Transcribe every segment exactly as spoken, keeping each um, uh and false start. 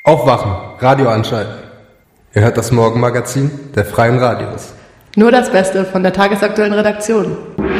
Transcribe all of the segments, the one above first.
Aufwachen, Radio anschalten. Ihr hört das Morgenmagazin der Freien Radios. Nur das Beste von der tagesaktuellen Redaktion.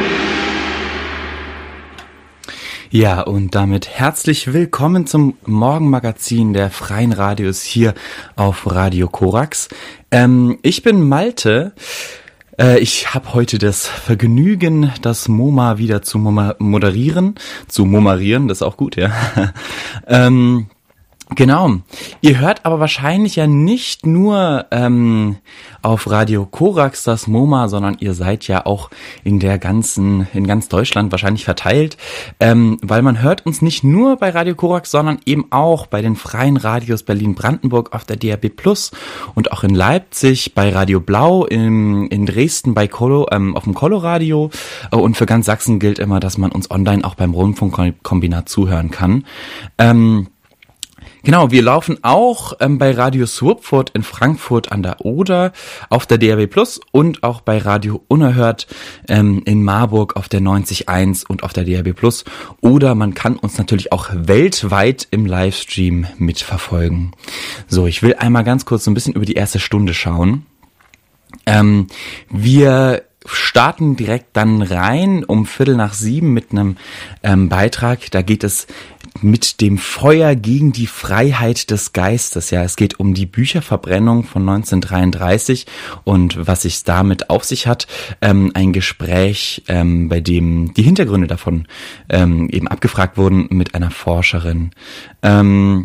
Ja, und damit herzlich willkommen zum Morgenmagazin der Freien Radios hier auf Radio Korax. Ähm, ich bin Malte. Äh, ich habe heute das Vergnügen, das MoMA wieder zu moderieren, zu momarieren, das ist auch gut, ja. ähm, Genau. Ihr hört aber wahrscheinlich ja nicht nur ähm, auf Radio Korax das MoMA, sondern ihr seid ja auch in der ganzen, in ganz Deutschland wahrscheinlich verteilt, ähm, weil man hört uns nicht nur bei Radio Korax, sondern eben auch bei den Freien Radios Berlin-Brandenburg auf der D A B Plus und auch in Leipzig bei Radio Blau, in, in Dresden bei Colo, ähm, auf dem Colo-Radio, und für ganz Sachsen gilt immer, dass man uns online auch beim Rundfunkkombinat zuhören kann. Ähm, Genau, wir laufen auch ähm, bei Radio Swupfurt in Frankfurt an der Oder auf der D A B Plus und auch bei Radio Unerhört ähm, in Marburg auf der neunzig Komma eins und auf der D A B Plus. Oder man kann uns natürlich auch weltweit im Livestream mitverfolgen. So, ich will einmal ganz kurz so ein bisschen über die erste Stunde schauen. Ähm, wir starten direkt dann rein um Viertel nach sieben mit einem ähm, Beitrag. Da geht es mit dem Feuer gegen die Freiheit des Geistes. Ja, es geht um die Bücherverbrennung von neunzehnhundertdreiunddreißig und was sich damit auf sich hat. Ähm, ein Gespräch, ähm, bei dem die Hintergründe davon ähm, eben abgefragt wurden mit einer Forscherin. Ähm,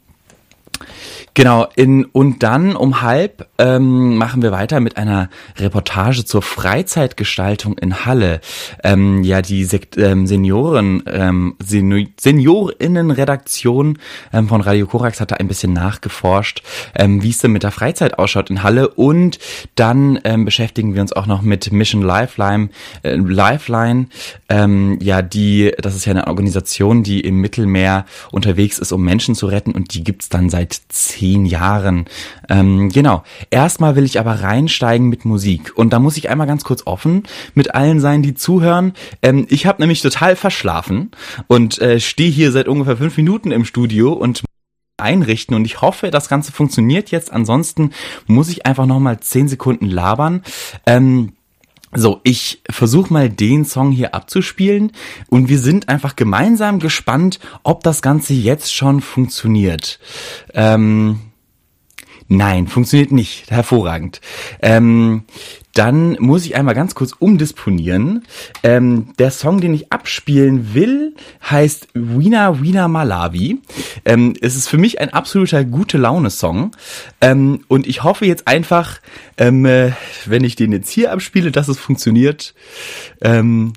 Genau, in, und dann um halb ähm, machen wir weiter mit einer Reportage zur Freizeitgestaltung in Halle. Ähm, ja, die Sek- ähm, Senioren, ähm, Senior- Seniorinnenredaktion ähm, von Radio Korax hat da ein bisschen nachgeforscht, ähm, wie es denn mit der Freizeit ausschaut in Halle. Und dann ähm, beschäftigen wir uns auch noch mit Mission Lifeline. Äh, Lifeline, ähm, ja, die, das ist ja eine Organisation, die im Mittelmeer unterwegs ist, um Menschen zu retten, und die gibt's dann seit zehn Jahren. Ähm, genau. Erstmal will ich aber reinsteigen mit Musik. Und da muss ich einmal ganz kurz offen mit allen sein, die zuhören. Ähm, ich habe nämlich total verschlafen und äh, stehe hier seit ungefähr fünf Minuten im Studio und einrichten, und ich hoffe, das Ganze funktioniert jetzt. Ansonsten muss ich einfach nochmal zehn Sekunden labern. Ähm, So, ich versuche mal den Song hier abzuspielen, und wir sind einfach gemeinsam gespannt, ob das Ganze jetzt schon funktioniert. Ähm, nein, funktioniert nicht. Hervorragend. Ähm, dann muss ich einmal ganz kurz umdisponieren. Ähm, der Song, den ich abspielen will, heißt Wiener Wiener Malawi. Ähm, es ist für mich ein absoluter Gute-Laune-Song. Ähm, und ich hoffe jetzt einfach, ähm, äh, wenn ich den jetzt hier abspiele, dass es funktioniert. Ähm,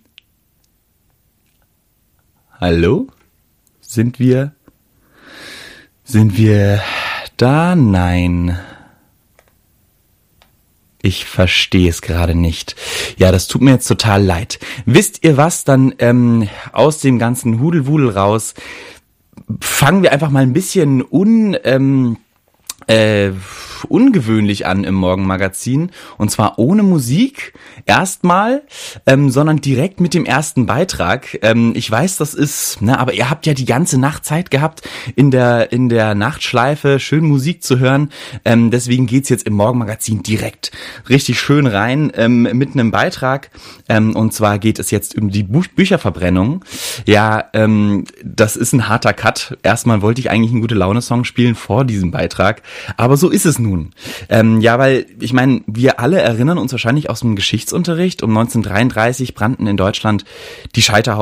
hallo? Sind wir? Sind wir da? Nein. Ich verstehe es gerade nicht. Ja, das tut mir jetzt total leid. Wisst ihr was? Dann ähm, aus dem ganzen Hudelwudel raus fangen wir einfach mal ein bisschen un... Ähm, Äh, ungewöhnlich an im Morgenmagazin, und zwar ohne Musik erstmal, ähm, sondern direkt mit dem ersten Beitrag. Ähm, ich weiß, das ist, ne, aber ihr habt ja die ganze Nacht Zeit gehabt, in der in der Nachtschleife schön Musik zu hören. Ähm, deswegen geht's jetzt im Morgenmagazin direkt richtig schön rein ähm, mit einem Beitrag. Ähm, und zwar geht es jetzt um die Buch- Bücherverbrennung. Ja, ähm, das ist ein harter Cut. Erstmal wollte ich eigentlich einen Gute-Laune-Song spielen vor diesem Beitrag. Aber so ist es nun. Ähm, ja, weil, ich meine, wir alle erinnern uns wahrscheinlich aus dem Geschichtsunterricht, um neunzehnhundertdreiunddreißig brannten in Deutschland die Scheiterhaufen